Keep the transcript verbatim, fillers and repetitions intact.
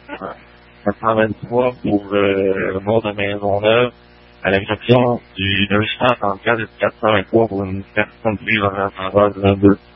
quatre cent vingt-trois pour euh, le bord de Maisonneuve, à l'exception du deux cent trente-quatre et du quatre cent vingt-trois pour une personne vivant en faveur de l'un d'eux.